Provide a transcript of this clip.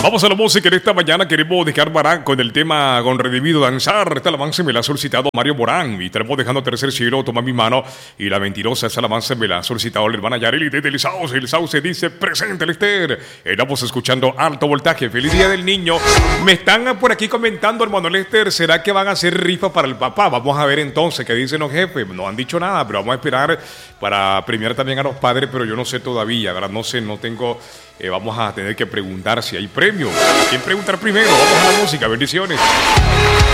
Vamos a la música en esta mañana. Queremos dejar Barán con el tema Con Redimido Danzar. Esta alabanza me la ha solicitado Mario Morán. Y estaremos dejando Tercer Cielo, Toma mi mano. Y la mentirosa, esa alabanza me la ha solicitado la hermana Yareli desde el Sauce. El Sauce dice, presente el Esther. Estamos escuchando Alto Voltaje. Feliz Día del Niño. Me están por aquí comentando, hermano Lester, ¿será que van a hacer rifa para el papá? Vamos a ver entonces qué dicen los jefes. No han dicho nada, pero vamos a esperar para premiar también a los padres, pero yo no sé todavía, ¿verdad? No sé, no tengo... vamos a tener que preguntar si hay premio. ¿Quién preguntar primero? Vamos a la música. Bendiciones.